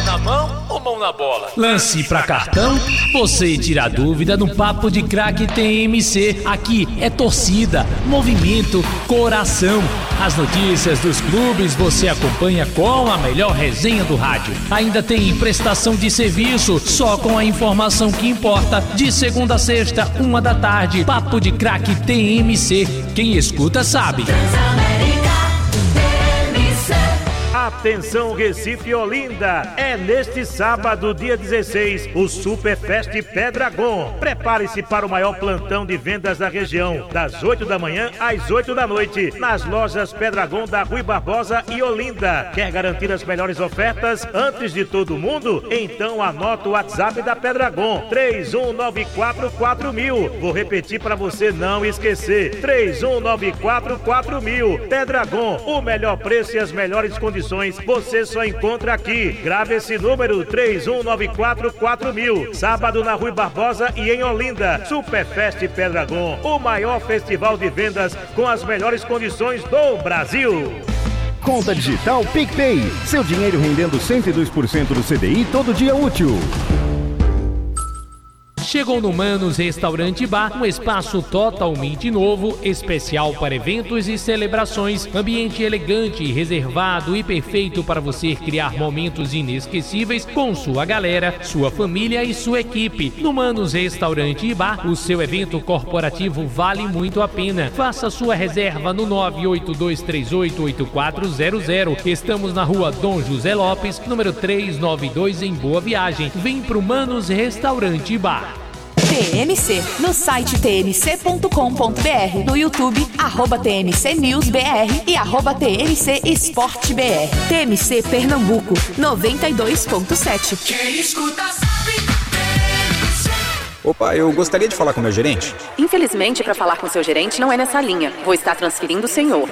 na mão ou mão na bola? Lance pra cartão? Você tira a dúvida no Papo de Craque TMC. Aqui é torcida, movimento, coração. As notícias dos clubes você acompanha com a melhor resenha do rádio. Ainda tem prestação de serviço, só com a informação que importa. De segunda a sexta, 1h, Papo de Craque TMC. Quem escuta sabe. Atenção Recife e Olinda, é neste sábado, dia 16, o Superfest Pedragon. Prepare-se para o maior plantão de vendas da região, das 8 da manhã às 8 da noite, nas lojas Pedragon da Rui Barbosa e Olinda. Quer garantir as melhores ofertas antes de todo mundo? Então anota o WhatsApp da Pedragon, 31944000. Vou repetir para você não esquecer, 31944000. Pedragon, o melhor preço e as melhores condições você só encontra aqui. Grave esse número, 31944000. Sábado na Rui Barbosa e em Olinda. Superfest Pedragon, o maior festival de vendas com as melhores condições do Brasil. Conta digital PicPay. Seu dinheiro rendendo 102% do CDI todo dia útil. Chegou no Manos Restaurante e Bar, um espaço totalmente novo, especial para eventos e celebrações, ambiente elegante, reservado e perfeito para você criar momentos inesquecíveis com sua galera, sua família e sua equipe. No Manos Restaurante e Bar, o seu evento corporativo vale muito a pena. Faça sua reserva no 982388400. Estamos na rua Dom José Lopes, número 392, em Boa Viagem. Vem pro Manos Restaurante e Bar. TMC, no site tmc.com.br, no YouTube, @TMCNewsBR e @TMCEsporteBR. TMC Pernambuco, 92.7. Quem escuta sabe. Opa, eu gostaria de falar com o meu gerente. Infelizmente, para falar com seu gerente não é nessa linha. Vou estar transferindo o senhor.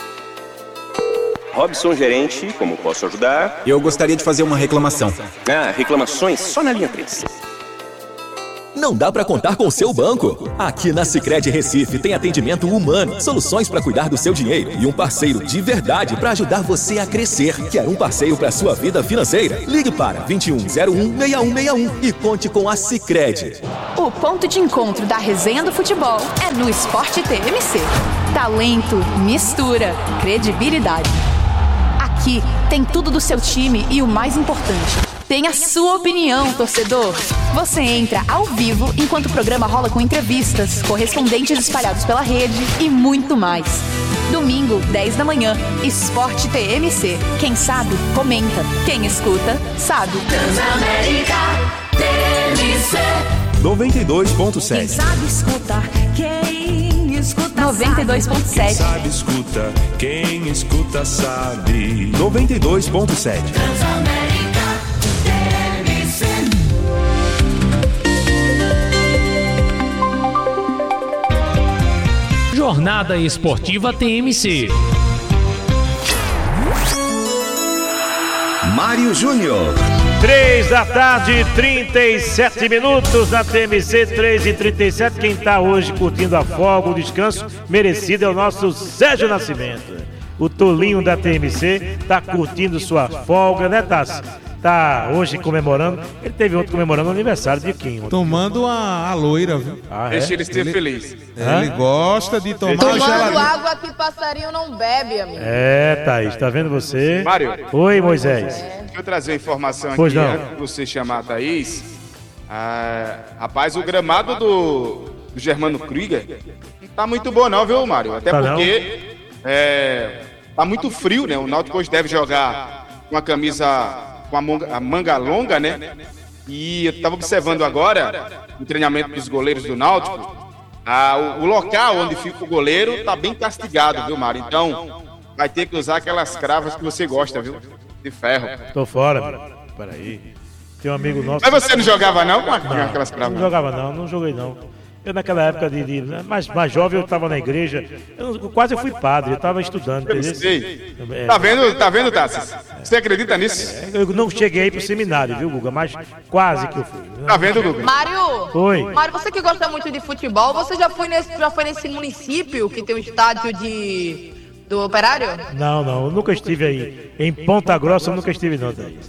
Robson, gerente, como posso ajudar? Eu gostaria de fazer uma reclamação. Reclamações só na linha 3. Não dá para contar com o seu banco? Aqui na Sicredi Recife tem atendimento humano, soluções para cuidar do seu dinheiro e um parceiro de verdade para ajudar você a crescer. Quer um parceiro para sua vida financeira? Ligue para 2101-6161 e conte com a Sicredi. O ponto de encontro da resenha do futebol é no Esporte TMC. Talento, mistura, credibilidade. Aqui tem tudo do seu time e o mais importante, tem a sua opinião, torcedor. Você entra ao vivo enquanto o programa rola com entrevistas, correspondentes espalhados pela rede e muito mais. Domingo, 10 da manhã, Esporte TMC. Quem sabe, comenta. Quem escuta, sabe. Transamérica TMC 92.7. Quem sabe escutar, quem escuta 92.7. Quem sabe escuta, quem escuta sabe. 92.7. Transamérica TMC. Jornada Esportiva TMC. Mário Júnior. 3h37 na TMC, 3h37. Quem tá hoje curtindo a folga, o descanso merecido é o nosso Sérgio Nascimento. O tolinho da TMC tá curtindo sua folga, né, Tassi? Tá hoje comemorando. Ele teve outro comemorando o aniversário de quem? Tomando a loira, viu? Deixa ele ser feliz. Ele gosta de tomar Tomando água que passarinho não bebe, amigo. Thaís, tá vendo você? Mário. Oi, Moisés. Deixa eu trazer uma informação Pois aqui, não. antes de você chamar a Thaís. Rapaz, o gramado do Germano Krieger não tá muito bom não, viu, Mário? Até Tá porque tá muito frio, né? O Náutico hoje deve jogar com a camisa com a manga longa, né? E eu tava observando agora o treinamento dos goleiros do Náutico. O local onde fica o goleiro tá bem castigado, viu, Mário? Então, vai ter que usar aquelas cravas que você gosta, viu? De ferro. Tô fora, mano. Peraí. Tem um amigo nosso... Mas você não jogava não com aquelas cravas? Não jogava não joguei não. Eu naquela época mais jovem eu tava na igreja, eu quase fui padre, eu tava estudando. Eu sei. Tá vendo, Tassi? Você acredita nisso? Eu não cheguei pro seminário, viu, Guga? Mas quase que eu fui. Tá vendo, Guga? Mário! Oi. Mário, você que gosta muito de futebol, você já foi nesse município que tem um estádio do Operário? Não, eu nunca estive aí. Em Ponta Grossa eu nunca estive não, Thaís.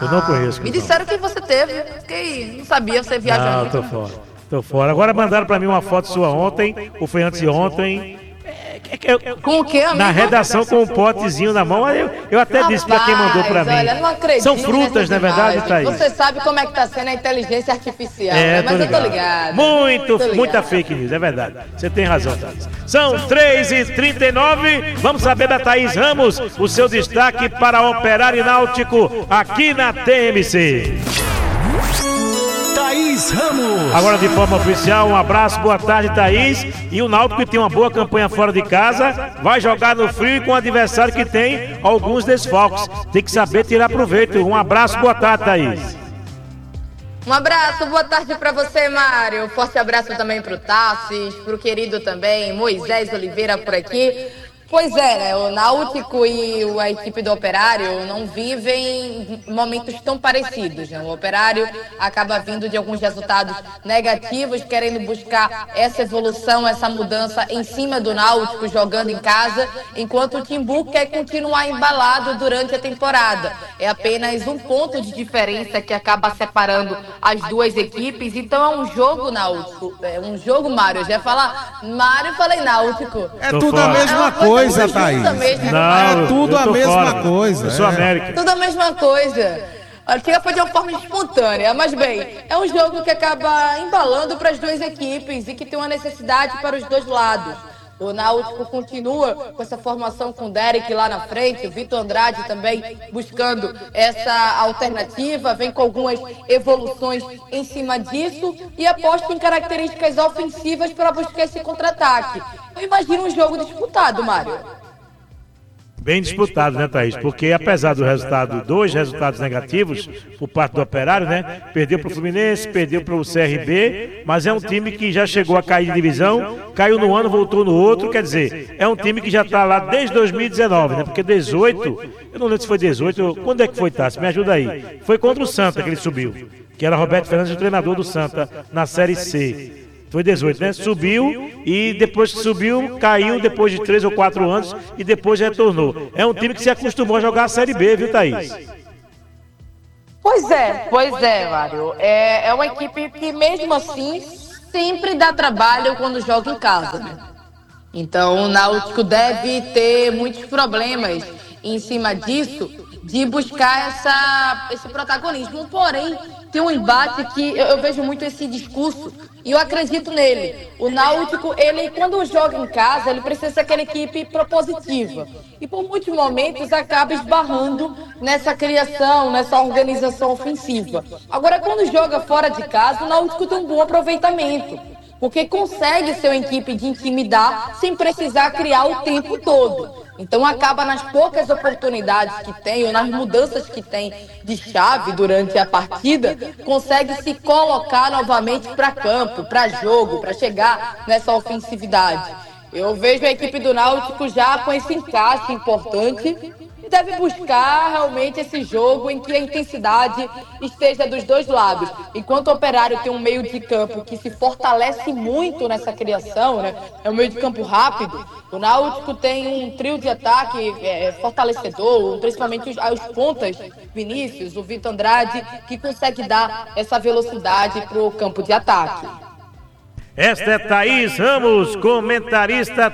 Eu não conheço. Me disseram que você teve. Fiquei, não sabia, você viajando. Não, tô fora. Agora mandaram pra mim uma foto sua ontem, ou foi antes de ontem. Com o quê, amigo? Na redação com um potezinho na mão, eu até disse pra quem mandou pra mim. Olha, não acredito. São frutas, não é verdade, Thaís? Você sabe como é que tá sendo a inteligência artificial, né? Mas eu tô ligado. Muita fake news, é verdade. Você tem razão, Thaís. São 3h39. Vamos saber da Thaís Ramos o seu destaque para Operário e Náutico aqui na TMC. Thaís Ramos. Agora de forma oficial, um abraço, boa tarde, Thaís. E o Náutico, que tem uma boa campanha fora de casa, vai jogar no frio com um adversário que tem alguns desfalques. Tem que saber tirar proveito. Um abraço, boa tarde, Thaís. Um abraço, boa tarde pra você, Mário. Forte abraço também pro Tassis, pro querido também Moisés Oliveira por aqui. Pois é, né? O Náutico e a equipe do Operário não vivem momentos tão parecidos, né? O Operário acaba vindo de alguns resultados negativos, querendo buscar essa evolução, essa mudança em cima do Náutico, jogando em casa, enquanto o Timbu quer continuar embalado durante a temporada. É apenas um ponto de diferença que acaba separando as duas equipes, então é um jogo, Náutico. É um jogo, Mário. Eu já ia falar Mário, falei Náutico. É tudo a mesma coisa. Thaís. Não, é tudo a mesma coisa. Eu sou América. Tudo a mesma coisa. Chega foi de uma forma espontânea, mas bem, é um jogo que acaba embalando para as duas equipes e que tem uma necessidade para os dois lados. O Náutico continua com essa formação com o Derek lá na frente, o Vitor Andrade também buscando essa alternativa, vem com algumas evoluções em cima disso e aposta em características ofensivas para buscar esse contra-ataque. Eu imagino um jogo disputado, Mário. Bem disputado, né, Thaís? Porque apesar do resultado, dois resultados negativos por parte do Operário, né? Perdeu para o Fluminense, perdeu para o CRB, mas é um time que já chegou a cair de divisão, caiu no ano, voltou no outro, quer dizer, é um time que já está lá desde 2019, né? Porque 18, eu não lembro se foi 18, quando é que foi, Tassi? Me ajuda aí. Foi contra o Santa que ele subiu, que era Roberto Fernandes, o treinador do Santa, na Série C. Foi 18, né? Subiu e depois que subiu, caiu depois de 3 ou 4 anos e depois retornou. É um time que se acostumou a jogar a Série B, viu, Thaís? Pois é, Mário. É uma equipe que mesmo assim sempre dá trabalho quando joga em casa, né? Então o Náutico deve ter muitos problemas em cima disso, de buscar esse protagonismo. Porém, tem um embate que eu vejo muito esse discurso e eu acredito nele. O Náutico, ele quando joga em casa, ele precisa ser aquela equipe propositiva. E por muitos momentos acaba esbarrando nessa criação, nessa organização ofensiva. Agora, quando joga fora de casa, o Náutico tem um bom aproveitamento, porque consegue ser uma equipe de intimidar sem precisar criar o tempo todo. Então acaba nas poucas oportunidades que tem, ou nas mudanças que tem de chave durante a partida, consegue se colocar novamente para campo, para jogo, para chegar nessa ofensividade. Eu vejo a equipe do Náutico já com esse encaixe importante e deve buscar realmente esse jogo em que a intensidade esteja dos dois lados. Enquanto o Operário tem um meio de campo que se fortalece muito nessa criação, né? É um meio de campo rápido. O Náutico tem um trio de ataque fortalecedor, principalmente os pontas, Vinícius, o Vitor Andrade, que consegue dar essa velocidade para o campo de ataque. Esta é Thaís Ramos, comentarista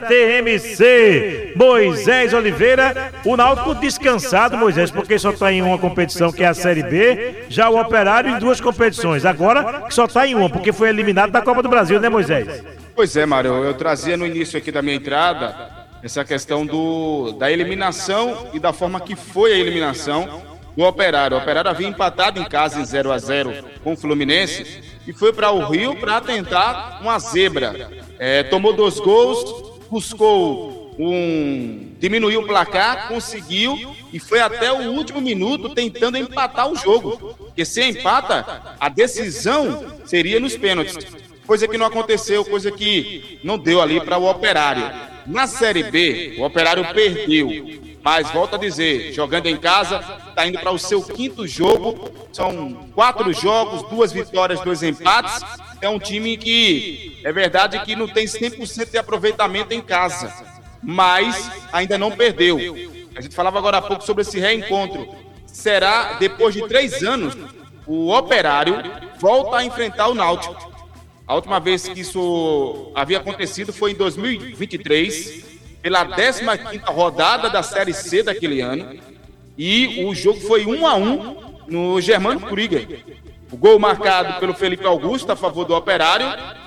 TMC. Moisés Oliveira, o Náutico descansado, Moisés, porque só está em uma competição que é a Série B, já o Operário em 2 competições, agora só está em uma, porque foi eliminado da Copa do Brasil, né, Moisés? Pois é, Mário, eu trazia no início aqui da minha entrada essa questão da eliminação e da forma que foi a eliminação do Operário. O Operário havia empatado em casa em 0-0 com o Fluminense e foi para o Rio para tentar uma zebra. Tomou 2 gols, buscou diminuiu o placar, conseguiu e foi até o último minuto tentando empatar o jogo. Porque se empata, a decisão seria nos pênaltis. Coisa que não aconteceu, coisa que não deu ali para o Operário. Na Série B, o Operário perdeu. Mas, volto a dizer, jogando em casa, está indo para o seu 5º jogo. São 4 jogos, 2 vitórias, 2 empates. É um time que, é verdade que não tem 100% de aproveitamento em casa, mas ainda não perdeu. A gente falava agora há pouco sobre esse reencontro. será, depois de 3 anos, o Operário volta a enfrentar o Náutico. A última vez que isso havia acontecido foi em 2023, pela 15ª rodada da Série C daquele ano. E o jogo foi 1-1 no Germano Krieger. O gol marcado pelo Felipe Augusto a favor do Operário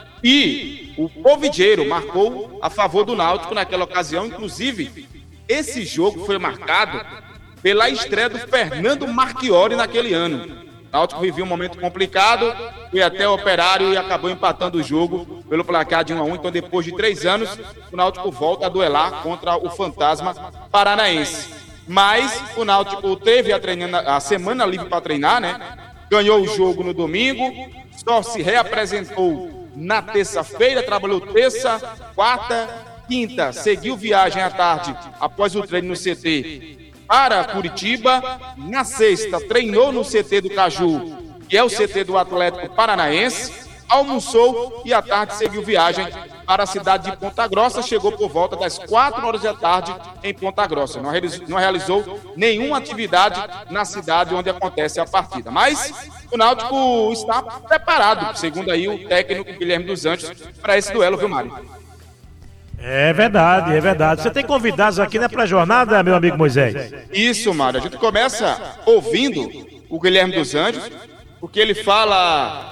e o Povideiro marcou a favor do Náutico naquela ocasião. Inclusive, esse jogo foi marcado pela estreia do Fernando Marchiori naquele ano. O Náutico vivia um momento complicado, foi até o Operário e acabou empatando o jogo pelo placar de 1-1. Então, depois de 3 anos, o Náutico volta a duelar contra o Fantasma Paranaense. Mas o Náutico teve a semana livre para treinar, né? Ganhou o jogo no domingo, só se reapresentou na terça-feira, trabalhou terça, quarta, quinta, seguiu viagem à tarde após o treino no CT para Curitiba. Na sexta, treinou no CT do Caju, que é o CT do Atlético Paranaense, almoçou e à tarde seguiu viagem para a cidade de Ponta Grossa. Chegou por volta das 4 horas da tarde em Ponta Grossa. Não realizou nenhuma atividade na cidade onde acontece a partida. Mas o Náutico está preparado, segundo aí o técnico Guilherme dos Anjos, para esse duelo, viu, Mário? É verdade, é verdade. Você tem convidados aqui, né, para a jornada, meu amigo Moisés? Isso, Mário. A gente começa ouvindo o Guilherme dos Anjos, porque ele fala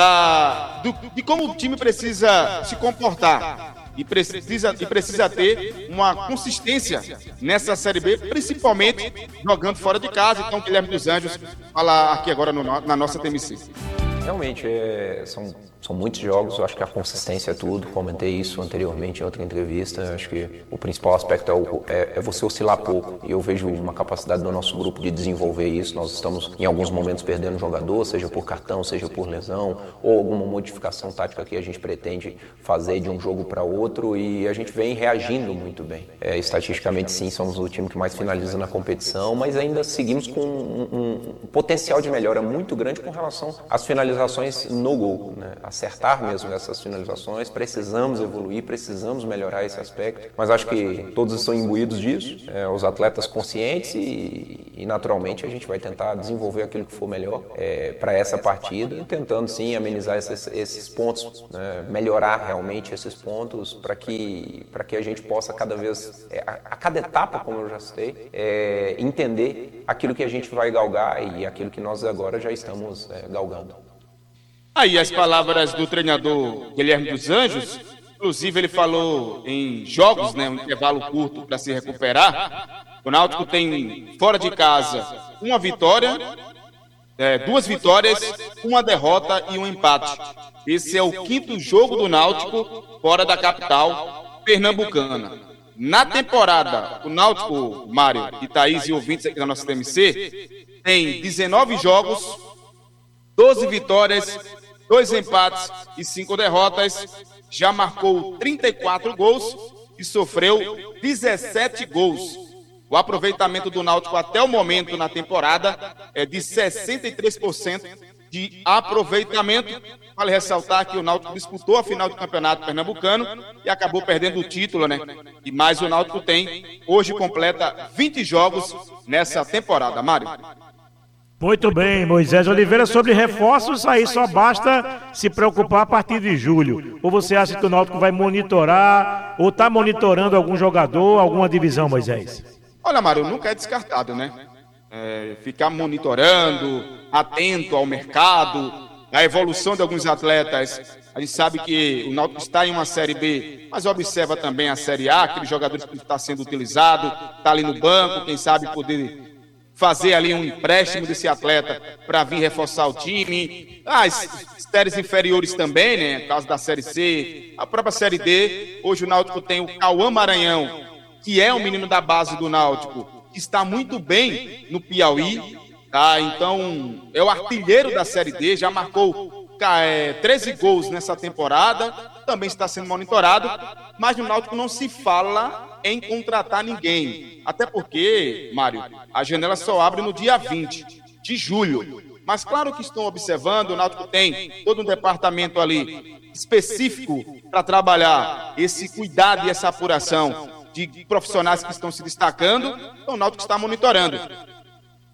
de como o time precisa se comportar e precisa ter uma consistência nessa Série B, principalmente jogando fora de casa. Então, o Guilherme dos Anjos fala aqui agora na nossa TMC. Realmente, são muitos jogos, eu acho que a consistência é tudo, comentei isso anteriormente em outra entrevista. Acho que o principal aspecto é você oscilar pouco, e eu vejo uma capacidade do nosso grupo de desenvolver isso. Nós estamos em alguns momentos perdendo jogador, seja por cartão, seja por lesão, ou alguma modificação tática que a gente pretende fazer de um jogo para outro, e a gente vem reagindo muito bem. Estatisticamente, sim, somos o time que mais finaliza na competição, mas ainda seguimos com um potencial de melhora muito grande com relação às finalizações no gol, né? Acertar mesmo essas finalizações, precisamos evoluir, precisamos melhorar esse aspecto, mas acho que todos estão imbuídos disso, os atletas conscientes e naturalmente a gente vai tentar desenvolver aquilo que for melhor para essa partida, tentando sim amenizar esses pontos, né? Melhorar realmente esses pontos para que a gente possa cada vez, a cada etapa, como eu já citei, entender aquilo que a gente vai galgar e aquilo que nós agora já estamos galgando. Aí as palavras do treinador Guilherme dos Anjos, inclusive ele falou em jogos, né, um intervalo curto para se recuperar. O Náutico tem fora de casa 1 vitória, 2 vitórias, 1 derrota e 1 empate. Esse é o 5º jogo do Náutico fora da capital pernambucana. Na temporada, o Náutico, Mário e Thaís e ouvintes aqui da nossa TMC, tem 19 jogos, 12 vitórias, 2 empates e 5 derrotas, já marcou 34 gols e sofreu 17 gols. O aproveitamento do Náutico até o momento na temporada é de 63% de aproveitamento. Vale ressaltar que o Náutico disputou a final do Campeonato Pernambucano e acabou perdendo o título, né? E mais o Náutico hoje completa 20 jogos nessa temporada, Mário. Muito bem, Moisés Oliveira, sobre reforços, aí só basta se preocupar a partir de julho. Ou você acha que o Náutico vai monitorar, ou está monitorando algum jogador, alguma divisão, Moisés? Olha, Mário, nunca é descartado, né? Ficar monitorando, atento ao mercado, à evolução de alguns atletas. A gente sabe que o Náutico está em uma Série B, mas observa também a Série A, aqueles jogadores que estão sendo utilizados, está ali no banco, quem sabe poder fazer ali um empréstimo desse atleta para vir reforçar o time. As séries inferiores também, né? No caso da Série C, a própria Série D. Hoje o Náutico tem o Cauã Maranhão, que é um menino da base do Náutico, que está muito bem no Piauí, tá? Então, é o artilheiro da Série D, já marcou 13 gols nessa temporada, também está sendo monitorado, mas no Náutico não se fala em contratar ninguém. Até porque, Mário, a janela só abre no dia 20 de julho. Mas claro que estão observando, o Náutico tem todo um departamento ali específico para trabalhar esse cuidado e essa apuração de profissionais que estão se destacando. Então o Náutico está monitorando.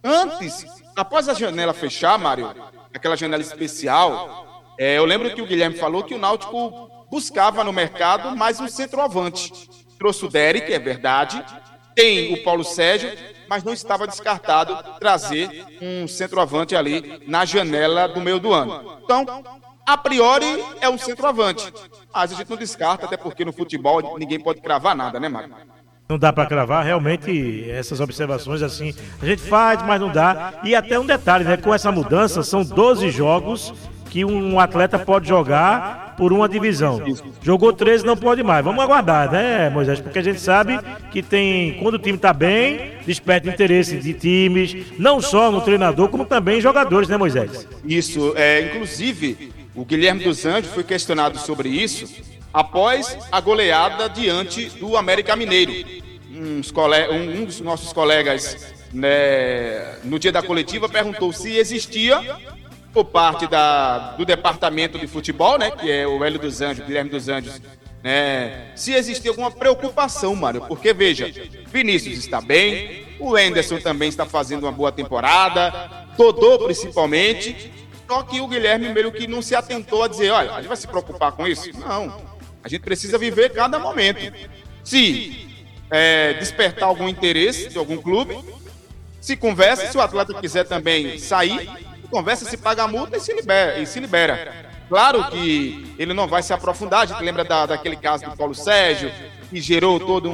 Antes, após a janela fechar, Mário, aquela janela especial, eu lembro que o Guilherme falou que o Náutico buscava no mercado mais um centroavante. Trouxe o Derek, é verdade, tem o Paulo Sérgio, mas não estava descartado trazer um centroavante ali na janela do meio do ano. Então, a priori, é um centroavante, mas a gente não descarta, até porque no futebol ninguém pode cravar nada, né, Mário? Não dá para cravar, realmente, essas observações assim, a gente faz, mas não dá. E até um detalhe, né, com essa mudança, são 12 jogos que um atleta pode jogar por uma divisão. Jogou 13, não pode mais. Vamos aguardar, né, Moisés? Porque a gente sabe que quando o time está bem, desperta interesse de times, não só no treinador, como também em jogadores, né, Moisés? Isso, inclusive, o Guilherme dos Anjos foi questionado sobre isso após a goleada diante do América Mineiro. Um dos nossos colegas, né, no dia da coletiva, perguntou se existia, por parte do departamento de futebol, né, que é o Hélio dos Anjos, Guilherme dos Anjos, né, se existia alguma preocupação, Mário, porque, veja, Vinícius está bem, o Anderson também está fazendo uma boa temporada, Dodô principalmente, só que o Guilherme meio que não se atentou a dizer, olha, a gente vai se preocupar com isso? Não, a gente precisa viver cada momento. Se despertar algum interesse de algum clube, se conversa, se o atleta quiser também sair, conversa, se paga a multa e se libera. Claro que ele não vai se aprofundar, a gente lembra daquele caso do Paulo Sérgio, que gerou todo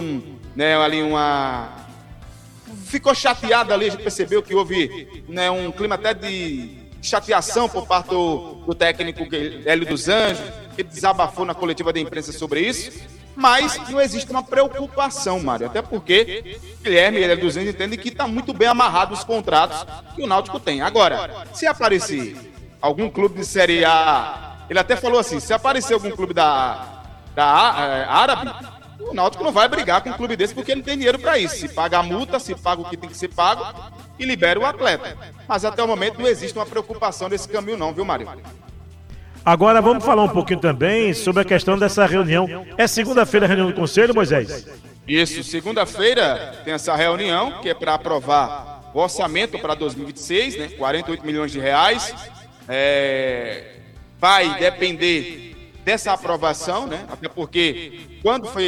ficou chateado ali, a gente percebeu que houve, né, um clima até de chateação por parte do técnico Hélio dos Anjos, que desabafou na coletiva da imprensa sobre isso, mas não existe uma preocupação, Mário, até porque Guilherme e Hélio dos Anjos entendem que está muito bem amarrado os contratos que o Náutico tem. Agora, se aparecer algum clube de Série A, ele até falou assim, se aparecer algum clube da árabe, o Náutico não vai brigar com um clube desse porque ele tem dinheiro para isso. Se paga a multa, se paga o que tem que ser pago e libera o atleta. Mas até o momento não existe uma preocupação nesse caminho não, viu, Mário? Agora vamos falar um pouquinho também sobre a questão dessa reunião. É segunda-feira a reunião do Conselho, Moisés? Isso, segunda-feira tem essa reunião que é para aprovar o orçamento para 2026, né? 48 milhões de reais. Vai depender dessa aprovação, né? Até porque quando foi